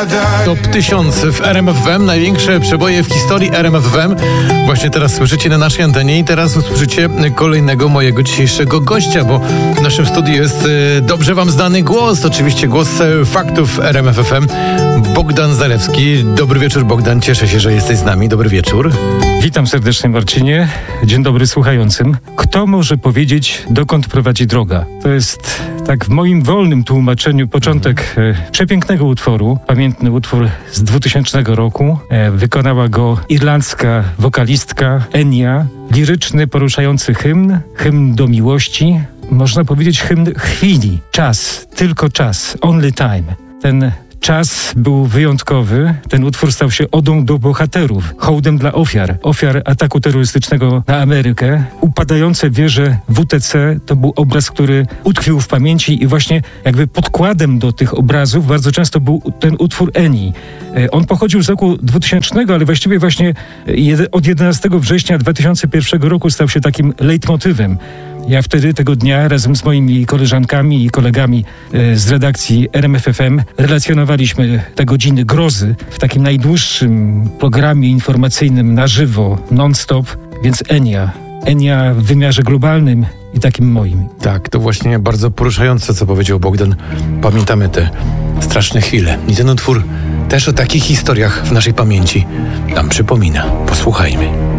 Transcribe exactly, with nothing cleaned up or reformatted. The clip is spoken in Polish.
Top tysiąc w R M F F M, największe przeboje w historii R M F F M. Właśnie teraz słyszycie na naszej antenie i teraz usłyszycie kolejnego mojego dzisiejszego gościa, bo w naszym studiu jest e, dobrze wam znany głos, oczywiście głos e, faktów R M F F M, Bogdan Zalewski. Dobry wieczór, Bogdan, cieszę się, że jesteś z nami. Dobry wieczór. Witam serdecznie, Marcinie. Dzień dobry słuchającym. Kto może powiedzieć, dokąd prowadzi droga? To jest, tak w moim wolnym tłumaczeniu, początek e, przepięknego utworu. Pamiętny utwór z dwutysięcznego roku. E, wykonała go irlandzka wokalistka Enya. Liryczny, poruszający hymn. Hymn do miłości. Można powiedzieć hymn chwili. Czas. Tylko czas. Only time. Ten czas był wyjątkowy. Ten utwór stał się odą do bohaterów, hołdem dla ofiar. Ofiar ataku terrorystycznego na Amerykę. Upadające wieże W T C to był obraz, który utkwił w pamięci i właśnie jakby podkładem do tych obrazów bardzo często był ten utwór Enii. On pochodził z roku dwutysięcznego, ale właściwie właśnie od jedenastego września dwa tysiące pierwszego roku stał się takim leitmotywem. Ja wtedy tego dnia razem z moimi koleżankami i kolegami z redakcji R M F F M relacjonowaliśmy te godziny grozy w takim najdłuższym programie informacyjnym na żywo, non-stop, więc Enya. Enya w wymiarze globalnym i takim moim. Tak, to właśnie bardzo poruszające, co powiedział Bogdan. Pamiętamy te straszne chwile. I ten utwór też o takich historiach w naszej pamięci nam przypomina. Posłuchajmy.